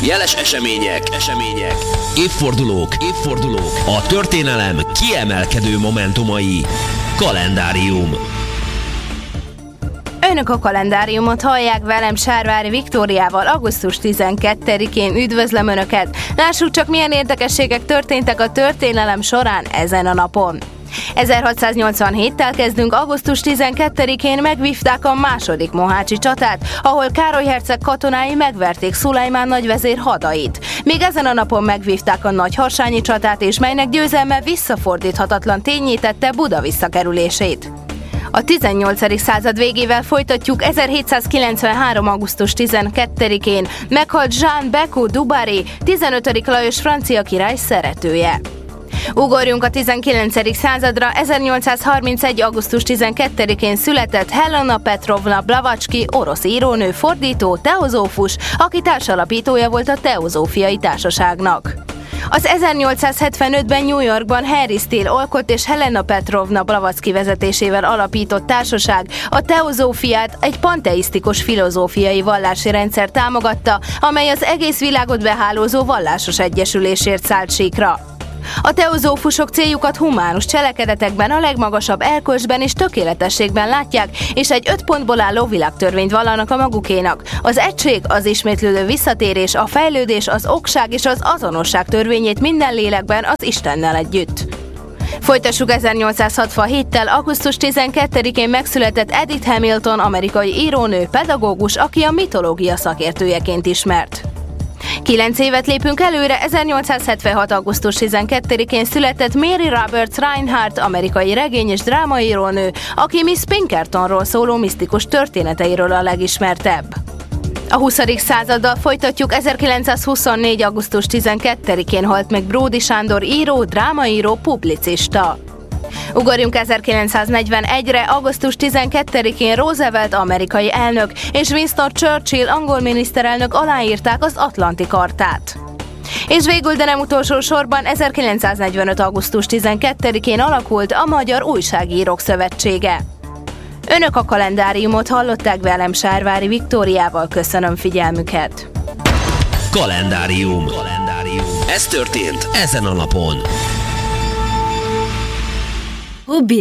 Jeles események, évfordulók, a történelem kiemelkedő momentumai. Kalendárium. Önök a kalendáriumot hallják, velem Sárvári Viktóriával. Augusztus 12-én üdvözlöm Önöket. Lássuk csak, milyen érdekességek történtek a történelem során ezen a napon. 1687-tel kezdünk. Augusztus 12-én megvívták a második mohácsi csatát, ahol Károly herceg katonái megverték Szulajmán nagyvezér hadait. Még ezen a napon megvívták a nagyharsányi csatát, és melynek győzelme visszafordíthatatlan ténnyé tette Buda visszakerülését. A 18. század végével folytatjuk. 1793. augusztus 12-én meghalt Jean-Bécu du Barry, 15. Lajos francia király szeretője. Ugorjunk a 19. századra. 1831. augusztus 12-én született Helena Petrovna Blavatsky, orosz írónő, fordító, teozófus, aki társalapítója volt a Teozófiai Társaságnak. Az 1875-ben New Yorkban Harry Steele Olcott és Helena Petrovna Blavatsky vezetésével alapított társaság a teozófiát, egy panteisztikus filozófiai vallási rendszer támogatta, amely az egész világot behálózó vallásos egyesülésért szállt síkra. A teozófusok céljukat humánus cselekedetekben, a legmagasabb erkölcsben és tökéletességben látják, és egy 5 pontból álló világtörvényt vallanak a magukénak. Az egység, az ismétlődő visszatérés, a fejlődés, az okság és az azonosság törvényét minden lélekben az Istennel együtt. Folytassuk 1867-tel. Augusztus 12-én megszületett Edith Hamilton, amerikai írónő, pedagógus, aki a mitológia szakértőjeként ismert. 9 évet lépünk előre. 1876. augusztus 12-én született Mary Roberts Rinehart, amerikai regény- és drámaírónő, aki Miss Pinkertonról szóló misztikus történeteiről a legismertebb. A 20. századdal folytatjuk. 1924. augusztus 12-én halt meg Bródy Sándor író, drámaíró, publicista. Ugorjunk 1941-re. augusztus 12-én Roosevelt amerikai elnök és Winston Churchill angol miniszterelnök aláírták az Atlanti Chartát. És végül, de nem utolsó sorban, 1945. augusztus 12-én alakult a Magyar Újságírók Szövetsége. Önök a kalendáriumot hallották, velem Sárvári Viktóriával. Köszönöm figyelmüket. Kalendárium. Ez történt ezen a napon.